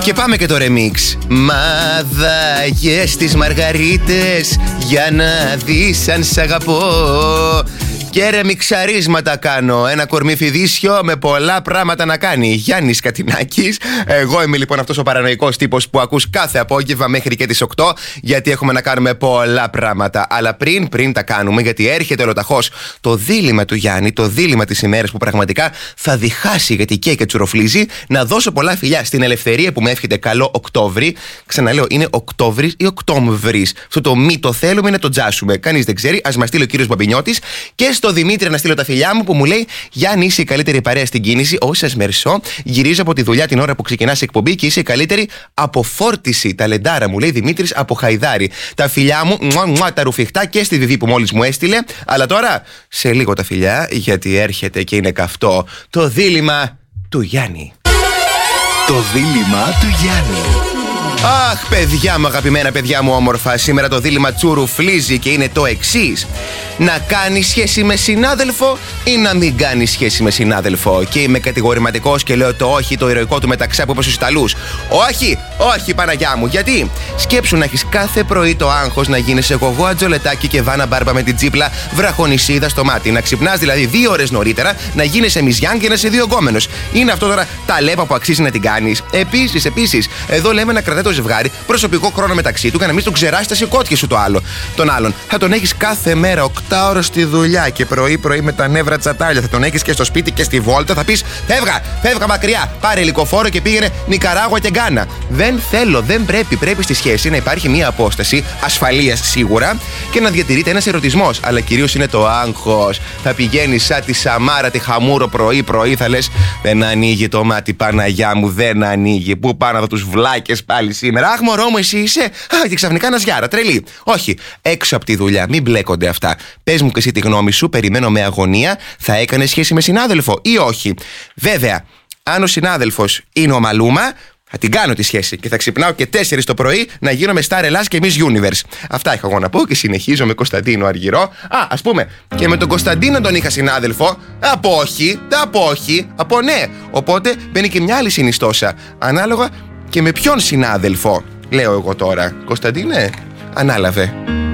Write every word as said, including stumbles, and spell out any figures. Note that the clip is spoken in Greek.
Και πάμε και το remix. Μαδάγες τις μαργαρίτες για να δεις αν σ' αγαπώ. Και ρεμιξαρίσματα κάνω. Ένα κορμί φιδίσιο με πολλά πράγματα να κάνει. Γιάννης Κατινάκης. Εγώ είμαι λοιπόν αυτός ο παρανοϊκός τύπος που ακούς κάθε απόγευμα μέχρι και τις οκτώ. Γιατί έχουμε να κάνουμε πολλά πράγματα. Αλλά πριν, πριν τα κάνουμε, γιατί έρχεται ολοταχώς το δίλημμα του Γιάννη, το δίλημμα της ημέρας που πραγματικά θα διχάσει γιατί καίει και τσουροφλίζει. Να δώσω πολλά φιλιά στην Ελευθερία που με εύχεται καλό Οκτώβρη. Ξαναλέω, είναι Οκτώβρης ή Οκτώμβρης. Αυτό το μη το θέλουμε είναι το τζάσουμε. Κανείς δεν ξέρει. Ας μας στείλει ο κύριος Μπαμπινιώτης. Και στο Δημήτρη να στείλω τα φιλιά μου που μου λέει: Γιάννη, είσαι η καλύτερη παρέα στην κίνηση. Όχι, σας μερσώ. Γυρίζω από τη δουλειά την ώρα που ξεκινάς εκπομπή και είσαι η καλύτερη αποφόρτιση. Ταλεντάρα, μου λέει Δημήτρης από Χαϊδάρη. Τα φιλιά μου, μουα, μουα, τα ρουφιχτά και στη Βιβί που μόλις μου έστειλε. Αλλά τώρα σε λίγο τα φιλιά, γιατί έρχεται και είναι καυτό το δίλημμα του Γιάννη. Το δίλημμα του Γιάννη. Αχ, παιδιά μου, αγαπημένα παιδιά μου όμορφα, σήμερα το δίλημμα τσουρουφλίζει και είναι το εξής. Να κάνει σχέση με συνάδελφο ή να μην κάνει σχέση με συνάδελφο. Και είμαι κατηγορηματικός και λέω το όχι, το ηρωικό του μεταξά που είπε στους Ιταλούς. Όχι, όχι Παναγιά μου, γιατί σκέψου να έχεις κάθε πρωί το άγχος να γίνεις εγώ Ατζολετάκι και Βάνα Μπάρμπα με την τσίπλα βραχονισίδα στο μάτι. Να ξυπνάς δηλαδή δύο ώρες νωρίτερα, να γίνεσαι μιζιάν και να είσαι δύο γκόμενος. Είναι αυτό τώρα τα λέπα που αξίζει να την κάνεις. Επίσης, επίσης, εδώ λέμε να κρατάει το ζευγάρι προσωπικό χρόνο μεταξύ του και να μην τον ξεράσει τα σηκώτια σου το άλλο. Τον άλλον θα τον έχεις κάθε μέρα οκτώ ώρες στη δουλειά και πρωί-πρωί με τα νεύρα τσατάλια. Θα τον έχεις και στο σπίτι και στη βόλτα. Θα πεις: Φεύγα, φεύγα μακριά. Πάρε ελικοφόρο και πήγαινε Νικαράγουα και Γκάνα. Δεν θέλω, δεν πρέπει. Πρέπει στη σχέση να υπάρχει μια απόσταση ασφαλείας σίγουρα και να διατηρείται ένας ερωτισμός. Αλλά κυρίως είναι το άγχος. Θα πηγαίνεις σαν τη Σαμάρα τη Χαμούρο πρωί-πρωί, θα λες: Δεν ανοίγει το μάτι, Παναγιά μου, δεν ανοίγει. Πού πάω να δω τους βλάκες πάλι σήμερα. Αχ, μωρό μου, εσύ είσαι. Α, και ξαφνικά ένα γιάρα, τρελή. Όχι, έξω από τη δουλειά, μην μπλέκονται αυτά. Πες μου και εσύ τη γνώμη σου, περιμένω με αγωνία. Θα έκανε σχέση με συνάδελφο ή όχι. Βέβαια, αν ο συνάδελφος είναι ο Μαλούμα, θα την κάνω τη σχέση και θα ξυπνάω και τέσσερις το πρωί να γίνομαι Star Ελλάς και Miss Universe. Αυτά είχα εγώ να πω και συνεχίζω με Κωνσταντίνο Αργυρό. Α, ας πούμε, και με τον Κωνσταντίνο τον είχα συνάδελφο. Από όχι, από όχι, από ναι. Οπότε μπαίνει και μια άλλη συνιστόσα. Ανάλογα και με ποιον συνάδελφο. Λέω εγώ τώρα. Κωνσταντίνε, ανάλαβε.